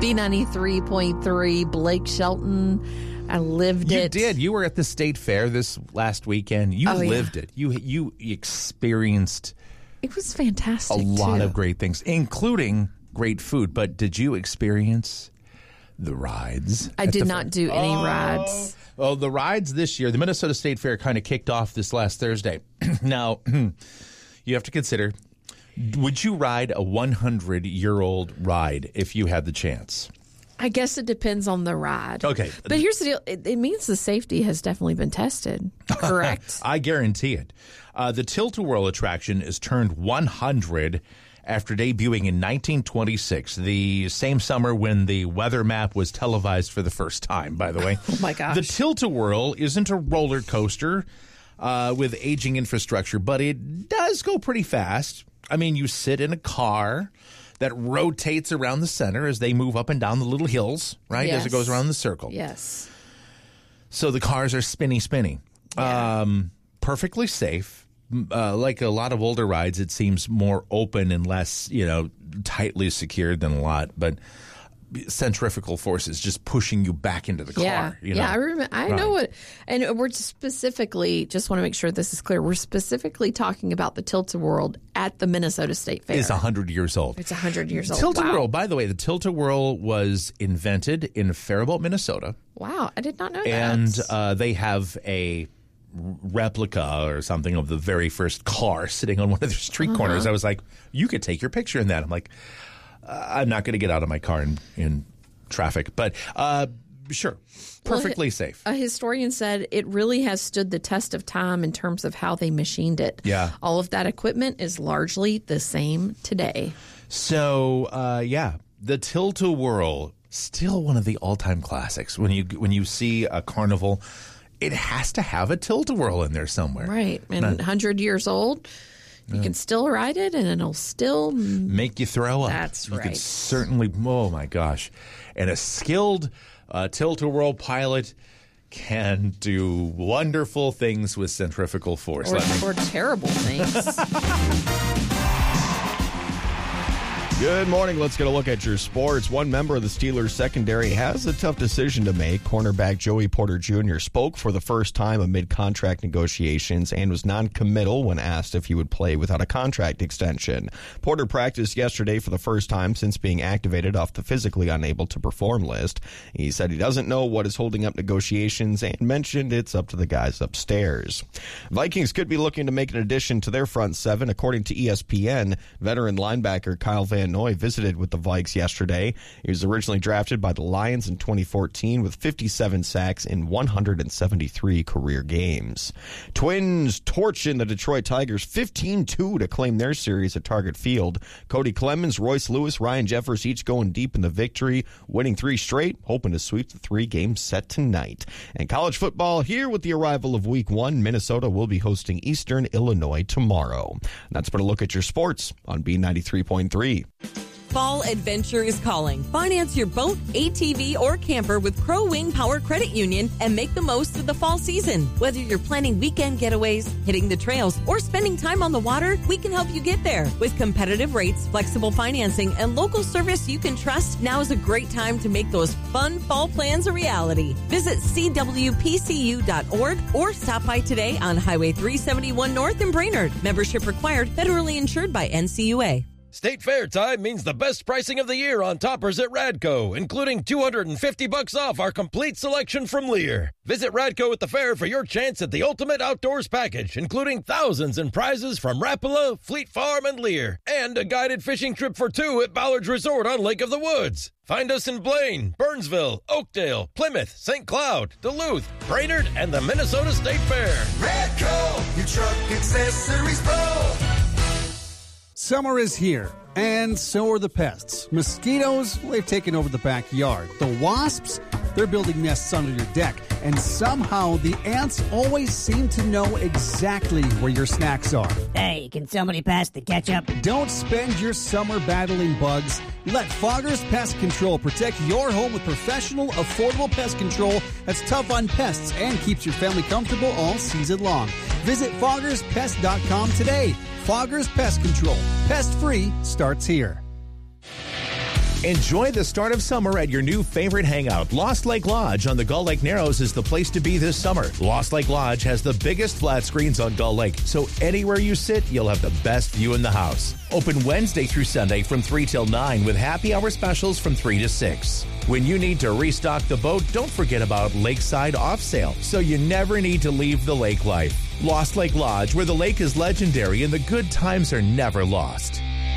B93.3, Blake Shelton. I lived it. You did. You were at the State Fair this last weekend. You lived it. You experienced. It was fantastic. A lot of great things, including great food. But did you experience the rides? I did not do any rides. Oh, the rides this year, the Minnesota State Fair kind of kicked off this last Thursday. Now, you have to consider, would you ride a 100-year-old ride if you had the chance? I guess it depends on the ride. Okay. But here's the deal. It means the safety has definitely been tested, correct? I guarantee it. The Tilt-A-Whirl attraction is turned 100 after debuting in 1926, the same summer when the weather map was televised for the first time, by the way. Oh, my gosh. The Tilt-A-Whirl isn't a roller coaster with aging infrastructure, but it does go pretty fast. I mean, you sit in a car that rotates around the center as they move up and down the little hills, right, yes. as it goes around the circle. Yes. So the cars are spinny. Yeah. Perfectly safe. Like a lot of older rides, it seems more open and less, tightly secured than a lot. But centrifugal forces just pushing you back into the car. Yeah, I remember. I know what. And we're specifically, just want to make sure this is clear, we're specifically talking about the Tilt-A-Whirl at the Minnesota State Fair. It's 100 years old. It's 100 years old. Tilt-A-Whirl, by the way, the Tilt-A-Whirl was invented in Faribault, Minnesota. Wow, I did not know that. And they have a replica or something of the very first car sitting on one of their street corners. I was like, you could take your picture in that. I'm like, I'm not going to get out of my car in traffic, but sure, perfectly safe. A historian said it really has stood the test of time in terms of how they machined it. Yeah. All of that equipment is largely the same today. So, the Tilt-A-Whirl, still one of the all-time classics. When you see a carnival, it has to have a Tilt-A-Whirl in there somewhere. Right. And 100 years old, you can still ride it and it'll still make you throw up. That's right. You could certainly, oh my gosh. And a skilled Tilt-A-Whirl pilot can do wonderful things with centrifugal force. Or terrible things. Good morning. Let's get a look at your sports. One member of the Steelers secondary has a tough decision to make. Cornerback Joey Porter Jr. spoke for the first time amid contract negotiations and was non-committal when asked if he would play without a contract extension. Porter practiced yesterday for the first time since being activated off the physically unable to perform list. He said he doesn't know what is holding up negotiations and mentioned it's up to the guys upstairs. Vikings could be looking to make an addition to their front seven. According to ESPN, veteran linebacker Kyle Van Noy visited with the Vikes yesterday. He was originally drafted by the Lions in 2014 with 57 sacks in 173 career games. Twins torching the Detroit Tigers 15-2 to claim their series at Target Field. Cody Clemens, Royce Lewis, Ryan Jeffers each going deep in the victory, winning 3 straight, hoping to sweep the 3-game set tonight. And college football here with the arrival of Week 1. Minnesota will be hosting Eastern Illinois tomorrow. And that's been a look at your sports on B93.3. Fall adventure is calling. Finance your boat, ATV, or camper with Crow Wing Power Credit Union and make the most of the fall season. Whether you're planning weekend getaways, hitting the trails, or spending time on the water, we can help you get there. With competitive rates, flexible financing, and local service you can trust, now is a great time to make those fun fall plans a reality. Visit CWPCU.org or stop by today on Highway 371 North in Brainerd. Membership required, federally insured by NCUA. State Fair time means the best pricing of the year on toppers at Radco, including $250 off our complete selection from Lear. Visit Radco at the fair for your chance at the ultimate outdoors package, including thousands in prizes from Rapala, Fleet Farm, and Lear, and a guided fishing trip for 2 at Ballard's Resort on Lake of the Woods. Find us in Blaine, Burnsville, Oakdale, Plymouth, St. Cloud, Duluth, Brainerd, and the Minnesota State Fair. Radco, your truck accessories pro. Summer is here, and so are the pests. Mosquitoes, they've taken over the backyard. The wasps, they're building nests under your deck. And somehow the ants always seem to know exactly where your snacks are. Hey, can somebody pass the ketchup? Don't spend your summer battling bugs. Let Foggers Pest Control protect your home with professional, affordable pest control that's tough on pests and keeps your family comfortable all season long. Visit FoggersPest.com today. Foggers Pest Control. Pest-free starts here. Enjoy the start of summer at your new favorite hangout. Lost Lake Lodge on the Gull Lake Narrows is the place to be this summer. Lost Lake Lodge has the biggest flat screens on Gull Lake, so anywhere you sit, you'll have the best view in the house. Open Wednesday through Sunday from 3 till 9 with happy hour specials from 3 to 6. When you need to restock the boat, don't forget about Lakeside Off Sale, so you never need to leave the lake life. Lost Lake Lodge, where the lake is legendary and the good times are never lost.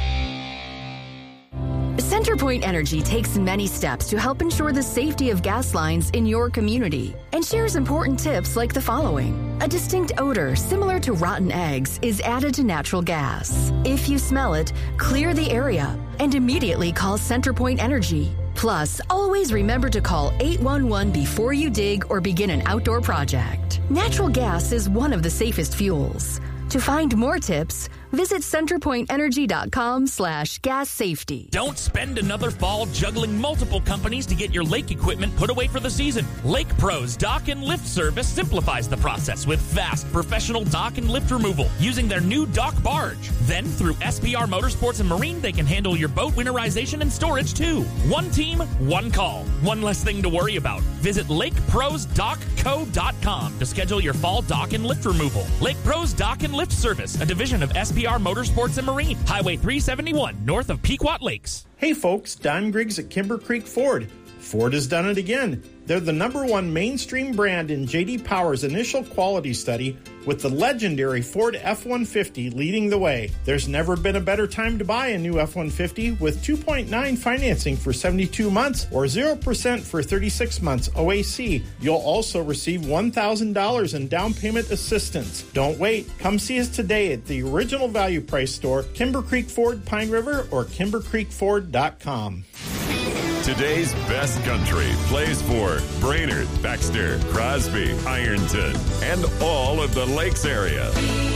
CenterPoint Energy takes many steps to help ensure the safety of gas lines in your community and shares important tips like the following. A distinct odor similar to rotten eggs is added to natural gas. If you smell it, clear the area and immediately call CenterPoint Energy. Plus, always remember to call 811 before you dig or begin an outdoor project. Natural gas is one of the safest fuels. To find more tips, visit centerpointenergy.com/gas safety. Don't spend another fall juggling multiple companies to get your lake equipment put away for the season. Lake Pro's Dock and Lift service simplifies the process with fast, professional dock and lift removal using their new dock barge. Then, through SPR Motorsports and Marine, they can handle your boat winterization and storage too. One team, one call. One less thing to worry about. Visit LakeProsDockCo.com to schedule your fall dock and lift removal. Lake Pro's Dock and Lift service, a division of SPR Motorsports and Marine, Highway 371, north of Pequot Lakes. Hey folks, Don Griggs at Kimber Creek Ford. Ford has done it again. They're the #1 mainstream brand in J.D. Power's initial quality study, with the legendary Ford F-150 leading the way. There's never been a better time to buy a new F-150 with 2.9 financing for 72 months or 0% for 36 months OAC. You'll also receive $1,000 in down payment assistance. Don't wait. Come see us today at the Original Value Price store, Kimber Creek Ford, Pine River, or KimberCreekFord.com. Today's best country plays for Brainerd, Baxter, Crosby, Ironton, and all of the Lakes area.